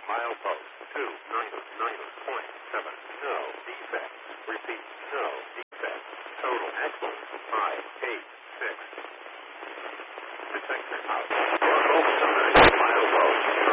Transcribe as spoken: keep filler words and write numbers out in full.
Milepost two nine nine point seven. No defect. Repeat. No defect. Total excellent. five eight six. Detector out. Local sign. Milepost.